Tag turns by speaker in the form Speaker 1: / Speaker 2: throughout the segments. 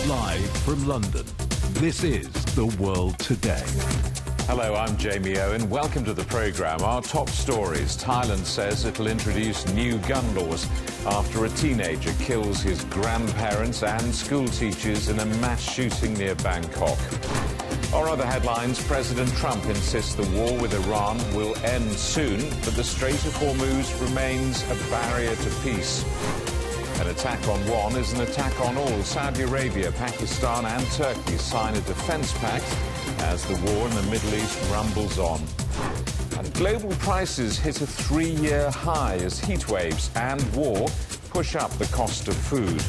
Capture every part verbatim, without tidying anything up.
Speaker 1: Live from London, this is The World Today.
Speaker 2: Hello, I'm Jamie Owen. Welcome to the programme. Our top stories. Thailand says it'll introduce new gun laws after a teenager kills his grandparents and school teachers in a mass shooting near Bangkok. Our other headlines, President Trump insists the war with Iran will end soon, but the Strait of Hormuz remains a barrier to peace. An attack on one is an attack on all. Saudi Arabia, Pakistan and Turkey sign a defence pact as the war in the Middle East rumbles on. And global prices hit a three-year high as heat waves and war push up the cost of food.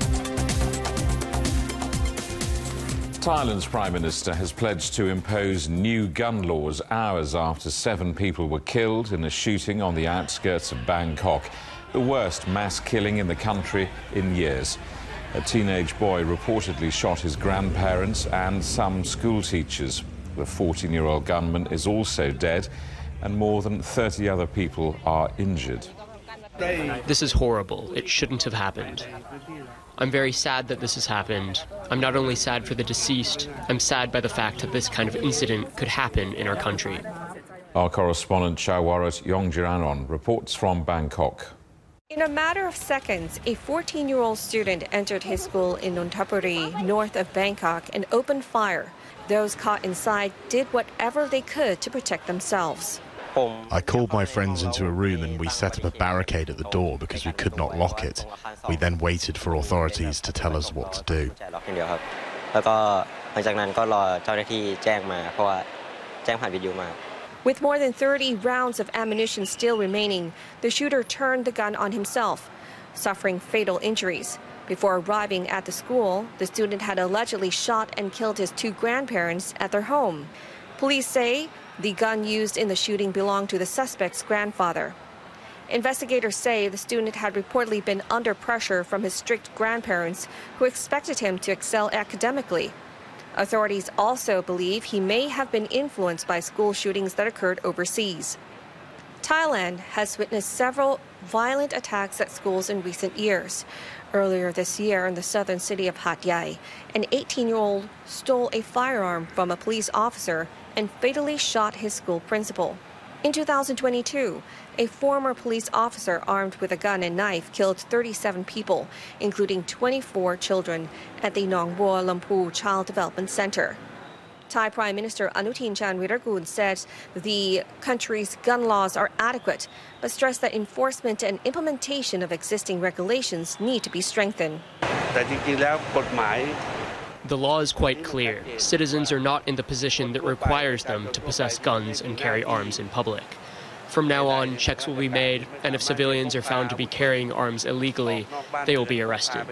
Speaker 2: Thailand's Prime Minister has pledged to impose new gun laws hours after seven people were killed in a shooting on the outskirts of Bangkok, the worst mass killing in the country in years. A teenage boy reportedly shot his grandparents and some school teachers. The fourteen-year-old gunman is also dead, and more than thirty other people are injured.
Speaker 3: This is horrible. It shouldn't have happened. I'm very sad that this has happened. I'm not only sad for the deceased, I'm sad by the fact that this kind of incident could happen in our country.
Speaker 2: Our correspondent Chawarat Yongjiranon reports from Bangkok.
Speaker 4: In a matter of seconds, a fourteen-year-old student entered his school in Nonthaburi, north of Bangkok, and opened fire. Those caught inside did whatever they could to protect themselves.
Speaker 5: I called my friends into a room and we set up a barricade at the door because we could not lock it. We then waited for authorities to tell us what to do.
Speaker 4: With more than thirty rounds of ammunition still remaining, the shooter turned the gun on himself, suffering fatal injuries. Before arriving at the school, the student had allegedly shot and killed his two grandparents at their home. Police say the gun used in the shooting belonged to the suspect's grandfather. Investigators say the student had reportedly been under pressure from his strict grandparents, who expected him to excel academically. Authorities also believe he may have been influenced by school shootings that occurred overseas. Thailand has witnessed several violent attacks at schools in recent years. Earlier this year in the southern city of Hat Yai, an eighteen-year-old stole a firearm from a police officer and fatally shot his school principal. In two thousand twenty-two, a former police officer armed with a gun and knife killed thirty-seven people, including twenty-four children, at the Nong Bua Lampu Child Development Center. Thai Prime Minister Anutin Charnvirakul said the country's gun laws are adequate, but stressed that enforcement and implementation of existing regulations need to be strengthened.
Speaker 3: The law is quite clear. Citizens are not in the position that requires them to possess guns and carry arms in public. From now on, checks will be made, and if civilians are found to be carrying arms illegally, they will be arrested.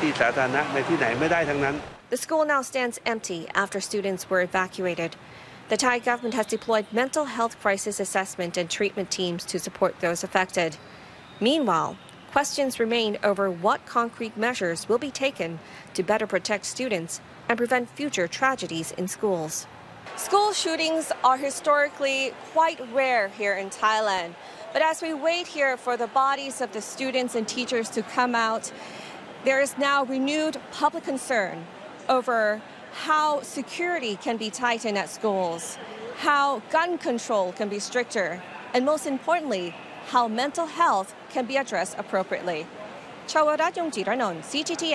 Speaker 4: The school now stands empty after students were evacuated. The Thai government has deployed mental health crisis assessment and treatment teams to support those affected. Meanwhile, questions remain over what concrete measures will be taken to better protect students and prevent future tragedies in schools. School shootings are historically quite rare here in Thailand. But as we wait here for the bodies of the students and teachers to come out, there is now renewed public concern over how security can be tightened at schools, how gun control can be stricter, and most importantly, how mental health can be addressed appropriately. Chawarat Yongjiranon, C G T N.